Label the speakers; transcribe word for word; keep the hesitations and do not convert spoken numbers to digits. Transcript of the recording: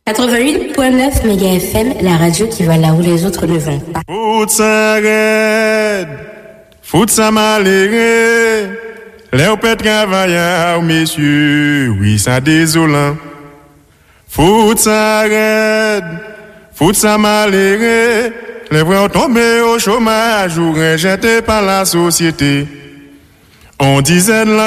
Speaker 1: quatre-vingt-huit virgule neuf méga F M, la radio qui va là où les autres ne vont pas.
Speaker 2: Fout ça raide, fout ça maléré, les pètes travailleurs, messieurs, oui, ça désolant. Fout ça raide, fout ça maléré, les vrais tombés au chômage ou rejetés par la société. On disait de la